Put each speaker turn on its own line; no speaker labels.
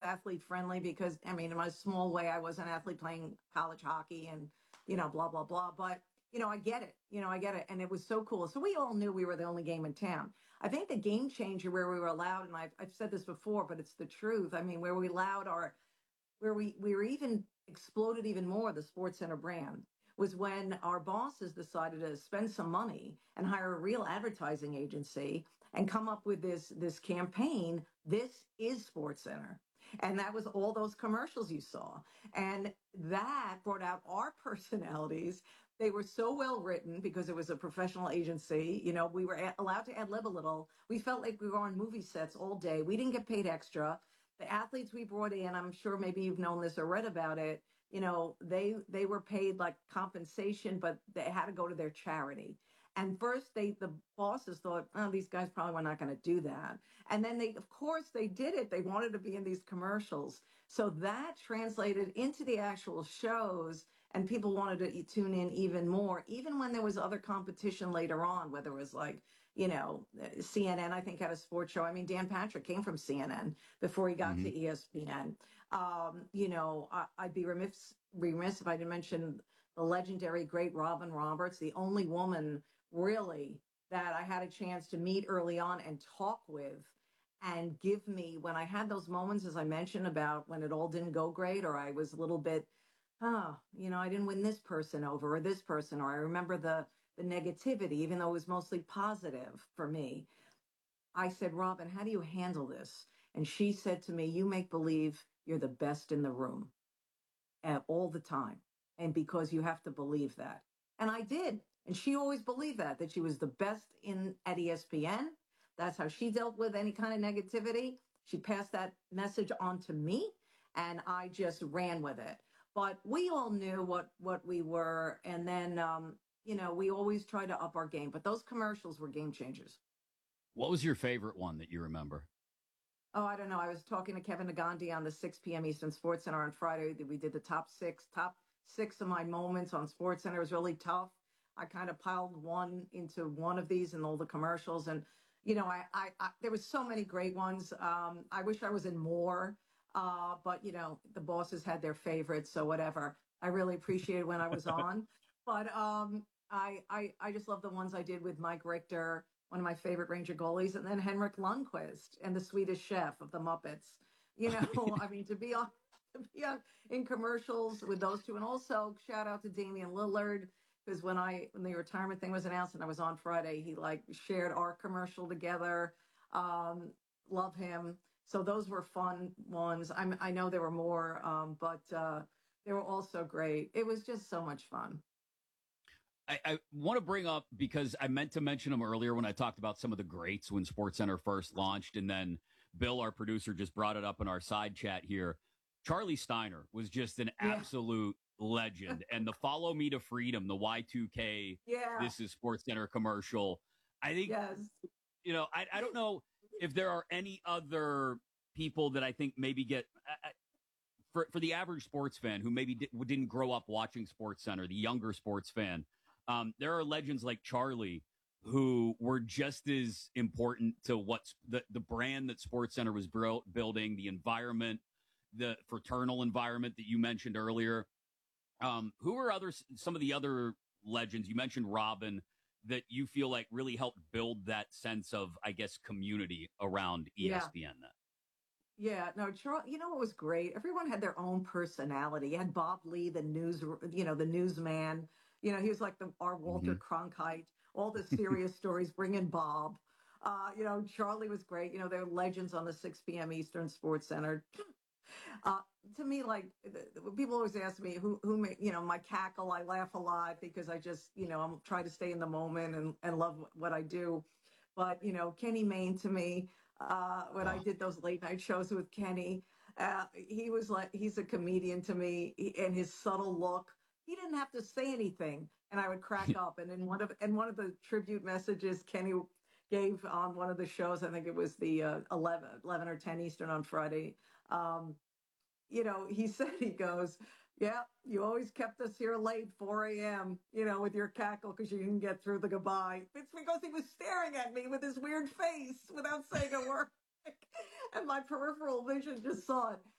athlete friendly because, I mean, in my small way, I was an athlete playing college hockey and, blah, blah, blah. But, I get it. I get it. And it was so cool. So we all knew we were the only game in town. I think the game changer where we were allowed, and I've said this before, but it's the truth. I mean, where we allowed where we were even exploded even more the Sports Center brand was when our bosses decided to spend some money and hire a real advertising agency and come up with this campaign. This is Sports Center. And that was all those commercials you saw. And that brought out our personalities. They were so well written because it was a professional agency. We were allowed to ad lib a little. We felt like we were on movie sets all day. We didn't get paid extra. The athletes we brought in, I'm sure maybe you've known this or read about it, they were paid like compensation, but they had to go to their charity. And first the bosses thought, oh, these guys probably were not going to do that. And then of course they did it. They wanted to be in these commercials. So that translated into the actual shows and people wanted to tune in even more, even when there was other competition later on, whether it was like, CNN, I think, had a sports show. I mean, Dan Patrick came from CNN before he got to ESPN. I'd be remiss if I didn't mention the legendary great Robin Roberts, the only woman really that I had a chance to meet early on and talk with and give me when I had those moments, as I mentioned, about when it all didn't go great or I was a little bit, I didn't win this person over or this person, or I remember the negativity, even though it was mostly positive for me. I said, Robin, how do you handle this? And she said to me, you make believe you're the best in the room all the time. And because you have to believe that. And I did. And she always believed that she was the best at ESPN. That's how she dealt with any kind of negativity. She passed that message on to me and I just ran with it. But we all knew what we were. And then, we always try to up our game. But those commercials were game changers.
What was your favorite one that you remember?
Oh, I don't know. I was talking to Kevin Nagandi on the 6 p.m. Eastern Sports Center on Friday. We did the top six of my moments on Sports Center. It was really tough. I kind of piled one into one of these and all the commercials. And, there was so many great ones. I wish I was in more, but, the bosses had their favorites. So whatever. I really appreciated when I was on. But I just love the ones I did with Mike Richter, one of my favorite Ranger goalies, and then Henrik Lundqvist and the Swedish Chef of the Muppets. I mean, to be on in commercials with those two, and also shout out to Damian Lillard because when the retirement thing was announced and I was on Friday, he like shared our commercial together. Love him. So those were fun ones. I know there were more, but they were also great. It was just so much fun.
I want to bring up, because I meant to mention them earlier when I talked about some of the greats when SportsCenter first launched, and then Bill, our producer, just brought it up in our side chat here. Charlie Steiner was just an absolute legend. And the Follow Me to Freedom, the Y2K, This is SportsCenter commercial. I think, I don't know if there are any other people that I think maybe get... For the average sports fan who maybe didn't grow up watching SportsCenter, the younger sports fan, there are legends like Charlie who were just as important to what's the brand that SportsCenter was building, the environment, the fraternal environment that you mentioned earlier. Who are some of the other legends? You mentioned Robin, that you feel like really helped build that sense of, I guess, community around ESPN then.
Yeah, no, Charles, what was great? Everyone had their own personality. You had Bob Lee, the newsman. He was like our Walter Cronkite, all the serious stories, bring in Bob. Charlie was great. They're legends on the 6 p.m. Eastern Sports Center. To me, like people always ask me who made, my cackle. I laugh a lot because I just, I'm trying to stay in the moment and love what I do. But, Kenny Mayne to me, when I did those late night shows with Kenny, he was like, he's a comedian to me, and his subtle look, he didn't have to say anything and I would crack up. And in one of the tribute messages Kenny gave on one of the shows, I think it was the 11 or 10 Eastern on Friday. He said, he goes, yeah, you always kept us here late, 4 a.m., with your cackle because you didn't get through the goodbye. It's because he was staring at me with his weird face without saying a word. And my peripheral vision just saw it.